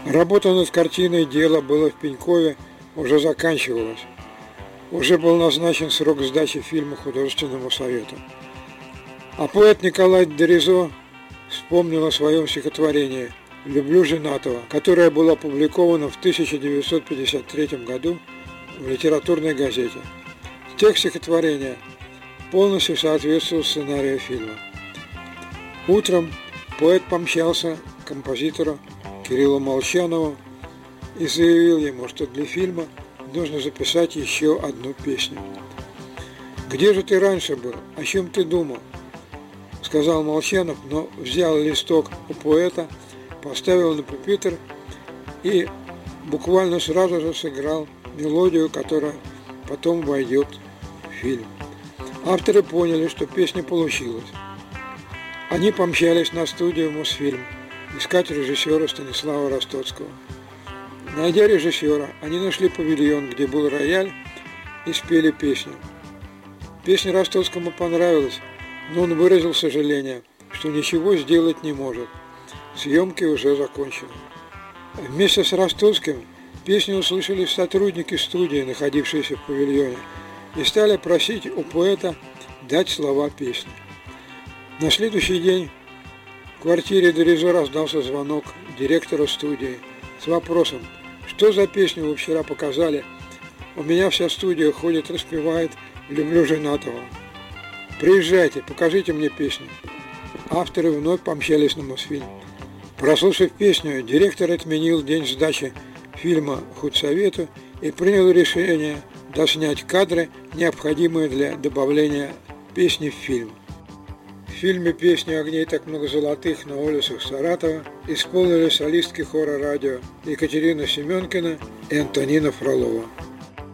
Работа над картиной «Дело было в Пенькове» уже заканчивалась. Уже был назначен срок сдачи фильма художественному совету. А поэт Николай Доризо вспомнил о своем стихотворении «Люблю женатого», которое было опубликовано в 1953 году в литературной газете. Текст стихотворения полностью соответствовал сценарию фильма. Утром поэт помчался к композитору Кириллу Молчанову и заявил ему, что для фильма нужно записать еще одну песню. «Где же ты раньше был? О чем ты думал?» – сказал Молчанов, но взял листок у поэта, поставил на пюпитр и буквально сразу же сыграл мелодию, которая потом войдет в фильм. Авторы поняли, что песня получилась. Они помчались на студию «Мосфильм» искать режиссера Станислава Ростоцкого. Найдя режиссера, они нашли павильон, где был рояль, и спели песню. Песня Ростоцкому понравилась, но он выразил сожаление, что ничего сделать не может. Съемки уже закончены. Вместе с Ростоцким песню услышали сотрудники студии, находившиеся в павильоне, и стали просить у поэта дать слова песни. На следующий день в квартире Доризо раздался звонок директора студии с вопросом: «Что за песню вы вчера показали? У меня вся студия ходит, распевает «Люблю женатого». Приезжайте, покажите мне песню». Авторы вновь помчались на Мосфильм. Прослушав песню, директор отменил день сдачи фильма худсовету и принял решение доснять кадры, необходимые для добавления песни в фильм. В фильме песню «Огней так много золотых» на улицах Саратова исполнили солистки хора радио Екатерина Семенкина и Антонина Фролова.